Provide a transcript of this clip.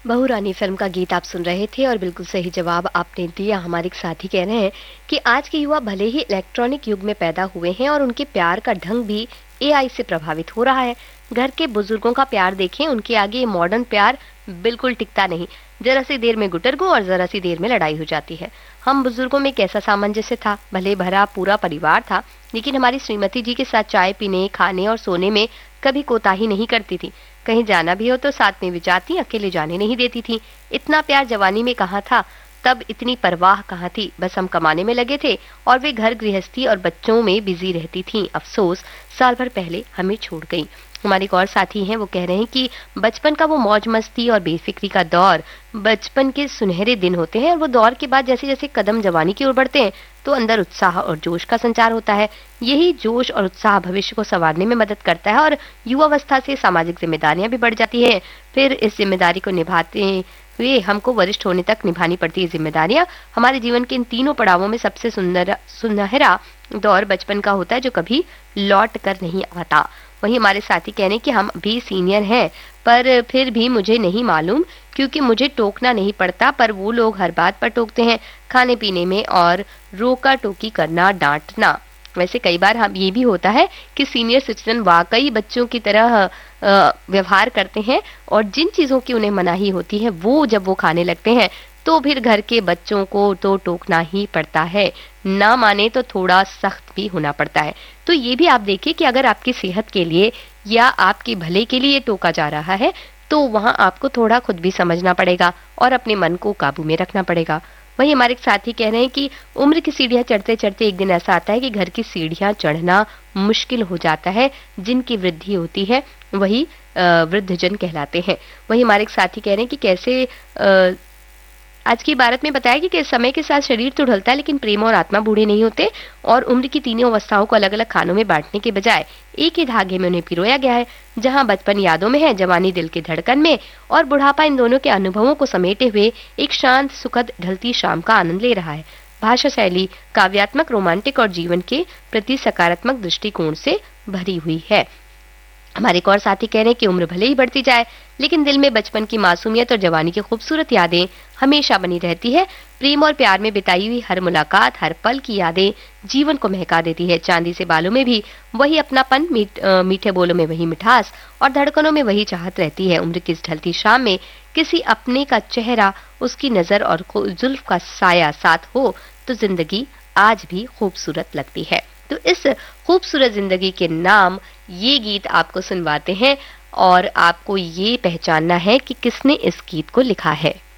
बहू रानी फिल्म का गीत आप सुन रहे थे और बिल्कुल सही जवाब आपने दिया। हमारे एक साथी कह रहे हैं कि आज के युवा भले ही इलेक्ट्रॉनिक युग में पैदा हुए हैं और उनके प्यार का ढंग भी एआई से प्रभावित हो रहा है। घर के बुजुर्गों का प्यार देखें, उनके आगे ये मॉडर्न प्यार बिल्कुल टिकता नहीं। जरा सी देर में गुटरगू और जरा सी देर में लड़ाई हो जाती है। हम बुजुर्गों में कैसा सामंजस्य था, भले भरा पूरा परिवार था, लेकिन हमारी श्रीमती जी के साथ चाय पीने, खाने और सोने में कभी कोताही नहीं करती थी। कहीं जाना भी हो तो साथ में भी जाती, अकेले जाने नहीं देती थी। इतना प्यार जवानी में कहाँ था, तब इतनी परवाह कहाँ थी। बस हम कमाने में लगे थे और वे घर गृहस्थी और बच्चों में बिजी रहती थीं। अफसोस साल भर पहले हमें छोड़ गई। हमारे एक और साथी हैं, वो कह रहे हैं कि बचपन का वो मौज मस्ती और बेफिक्री का दौर बचपन के सुनहरे दिन होते हैं और वो दौर के बाद जैसे जैसे कदम जवानी की ओर बढ़ते हैं तो अंदर उत्साह और जोश का संचार होता है। यही जोश और उत्साह भविष्य को संवारने में मदद करता है और युवावस्था से सामाजिक जिम्मेदारियां भी बढ़ जाती है। फिर इस जिम्मेदारी को निभाते हुए हमको वरिष्ठ होने तक निभानी पड़ती है जिम्मेदारियां। हमारे जीवन के इन तीनों पड़ावों में सबसे सुनहरा दौर बचपन का होता है, जो कभी लौट कर नहीं आता। वहीं हमारे साथी कह रहे हैं कि हम भी सीनियर हैं, पर फिर भी मुझे नहीं मालूम, क्योंकि मुझे टोकना नहीं पड़ता, पर वो लोग हर बात पर टोकते हैं, खाने पीने में और रोका टोकी करना, डांटना। वैसे कई बार हम ये भी होता है कि सीनियर सिटीजन वाकई बच्चों की तरह व्यवहार करते हैं और जिन चीजों की उन्हें मनाही होती है वो जब वो खाने लगते हैं तो फिर घर के बच्चों को तो टोकना ही पड़ता है, ना माने तो थोड़ा सख्त भी होना पड़ता है। तो ये भी आप देखिए कि अगर आपकी सेहत के लिए या आपके भले के लिए टोका जा रहा है तो वहां आपको थोड़ा खुद भी समझना पड़ेगा और अपने मन को काबू में रखना पड़ेगा। वही हमारे एक साथी कह रहे हैं कि उम्र की सीढ़ियां चढ़ते चढ़ते एक दिन ऐसा आता है कि घर की सीढ़ियां चढ़ना मुश्किल हो जाता है। जिनकी वृद्धि होती है वही वृद्धजन कहलाते हैं। वही हमारे एक साथी कह रहे हैं कि कैसे आज की भारत में बताया कि समय के साथ शरीर तो ढलता है लेकिन प्रेम और आत्मा बूढ़े नहीं होते और उम्र की तीनों अवस्थाओं को अलग अलग खानों में बांटने के बजाय एक ही धागे में उन्हें पिरोया गया है। जहां बचपन यादों में है, जवानी दिल की धड़कन में और बुढ़ापा इन दोनों के अनुभवों को समेटे हुए एक शांत सुखद ढलती शाम का आनंद ले रहा है। भाषा शैली काव्यात्मक, रोमांटिक और जीवन के प्रति सकारात्मक दृष्टिकोण से भरी हुई है। हमारे एक और साथी कह रहे हैं कि उम्र भले ही बढ़ती जाए लेकिन दिल में बचपन की मासूमियत और जवानी की खूबसूरत यादें हमेशा बनी रहती है। प्रेम और प्यार में बिताई हुई हर मुलाकात, हर पल की यादें जीवन को महका देती है। चांदी से बालों में भी वही अपनापन, मीठे बोलों में वही मिठास और धड़कनों में वही चाहत रहती है। उम्र की इस ढलती शाम में किसी अपने का चेहरा, उसकी नजर और जुल्फ का साया साथ हो तो जिंदगी आज भी खूबसूरत लगती है। तो इस खूबसूरत जिंदगी के नाम ये गीत आपको सुनवाते हैं और आपको ये पहचानना है कि किसने इस गीत को लिखा है।